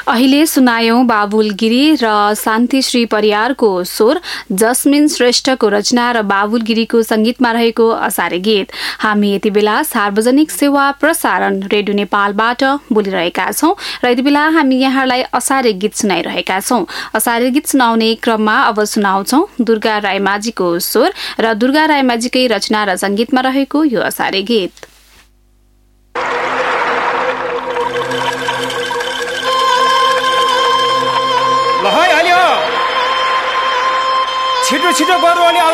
अहिले सुनायौं बाबुल गिरी र शान्तिश्री परियारको स्वर, जस्मिन श्रेष्ठको रचना र बाबुल गिरीको संगीतमा रहेको असारे गीत। हामी यति बेला सार्वजनिक सेवा प्रसारण रेडियो नेपालबाट बोलिरहेका छौं र यति बेला हामी यहाँलाई असारे गीत सुनाइरहेका छौं। असारे गीत सुनाउने क्रममा अब सुनाउँछौं दुर्गा रायमाझीको स्वर र दुर्गा रायमाझीकै रचना र संगीतमा रहेको यो असारे गीत। छिटो छिटो गर्नु अनि